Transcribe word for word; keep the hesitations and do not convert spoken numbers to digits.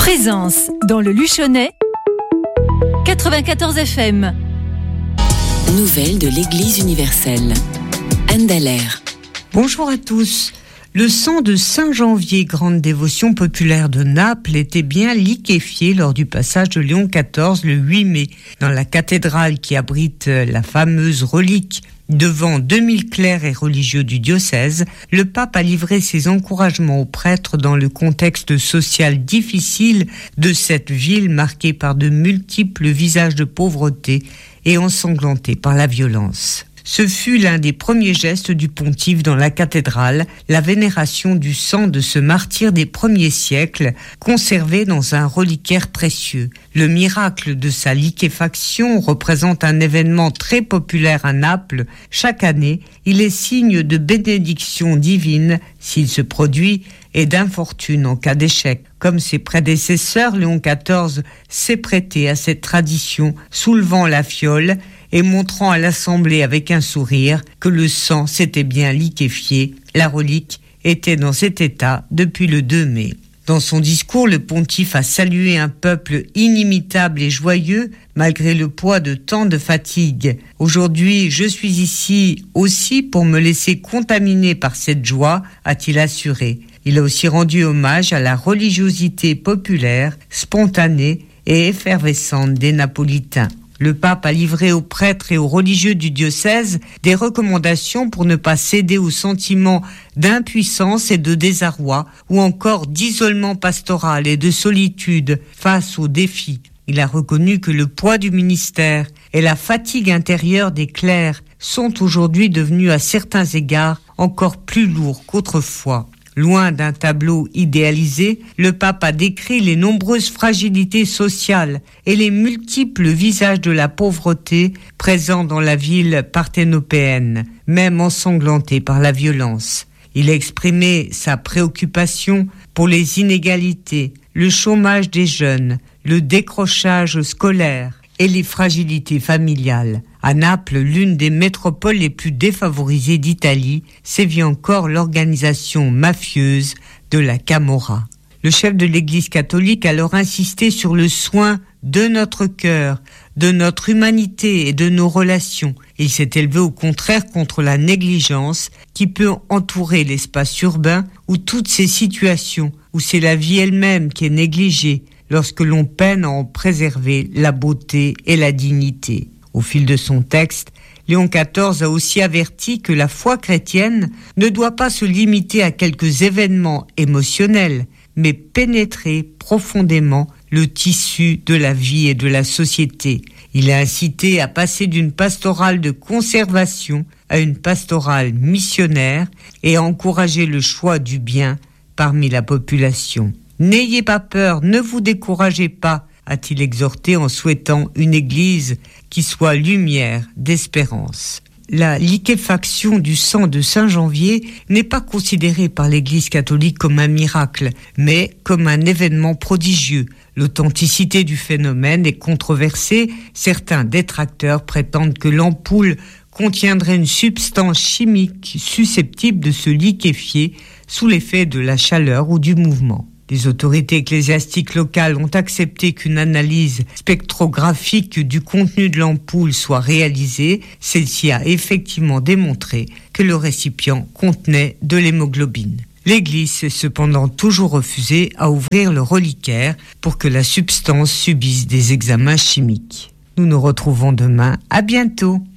Présence dans le Luchonnais, quatre-vingt-quatorze F M. Nouvelles de l'Église universelle. Anne Dallaire. Bonjour à tous. Le sang de Saint-Janvier, grande dévotion populaire de Naples, était bien liquéfié lors du passage de Léon quatorze le huit mai. Dans la cathédrale qui abrite la fameuse relique, devant deux mille clercs et religieux du diocèse, le pape a livré ses encouragements aux prêtres dans le contexte social difficile de cette ville marquée par de multiples visages de pauvreté et ensanglantée par la violence. Ce fut l'un des premiers gestes du pontife dans la cathédrale, la vénération du sang de ce martyr des premiers siècles, conservé dans un reliquaire précieux. Le miracle de sa liquéfaction représente un événement très populaire à Naples. Chaque année, il est signe de bénédiction divine s'il se produit et d'infortune en cas d'échec. Comme ses prédécesseurs, Léon quatorze s'est prêté à cette tradition, soulevant la fiole et montrant à l'Assemblée avec un sourire que le sang s'était bien liquéfié. La relique était dans cet état depuis le deux mai. Dans son discours, le pontife a salué un peuple inimitable et joyeux, malgré le poids de tant de fatigue. Aujourd'hui, je suis ici aussi pour me laisser contaminer par cette joie, a-t-il assuré. Il a aussi rendu hommage à la religiosité populaire, spontanée et effervescente des Napolitains. Le pape a livré aux prêtres et aux religieux du diocèse des recommandations pour ne pas céder au sentiment d'impuissance et de désarroi, ou encore d'isolement pastoral et de solitude face aux défis. Il a reconnu que le poids du ministère et la fatigue intérieure des clercs sont aujourd'hui devenus à certains égards encore plus lourds qu'autrefois. Loin d'un tableau idéalisé, le pape a décrit les nombreuses fragilités sociales et les multiples visages de la pauvreté présents dans la ville parthénopéenne, même ensanglantée par la violence. Il a exprimé sa préoccupation pour les inégalités, le chômage des jeunes, le décrochage scolaire et les fragilités familiales. À Naples, l'une des métropoles les plus défavorisées d'Italie, sévit encore l'organisation mafieuse de la Camorra. Le chef de l'Église catholique a alors insisté sur le soin de notre cœur, de notre humanité et de nos relations. Il s'est élevé au contraire contre la négligence qui peut entourer l'espace urbain ou toutes ces situations où c'est la vie elle-même qui est négligée lorsque l'on peine à en préserver la beauté et la dignité. Au fil de son texte, Léon quatorze a aussi averti que la foi chrétienne ne doit pas se limiter à quelques événements émotionnels, mais pénétrer profondément le tissu de la vie et de la société. Il a incité à passer d'une pastorale de conservation à une pastorale missionnaire et à encourager le choix du bien parmi la population. N'ayez pas peur, ne vous découragez pas, a-t-il exhorté en souhaitant une église qui soit lumière d'espérance. La liquéfaction du sang de Saint-Janvier n'est pas considérée par l'Église catholique comme un miracle, mais comme un événement prodigieux. L'authenticité du phénomène est controversée. Certains détracteurs prétendent que l'ampoule contiendrait une substance chimique susceptible de se liquéfier sous l'effet de la chaleur ou du mouvement. Les autorités ecclésiastiques locales ont accepté qu'une analyse spectrographique du contenu de l'ampoule soit réalisée. Celle-ci a effectivement démontré que le récipient contenait de l'hémoglobine. L'Église s'est cependant toujours refusée à ouvrir le reliquaire pour que la substance subisse des examens chimiques. Nous nous retrouvons demain. À bientôt.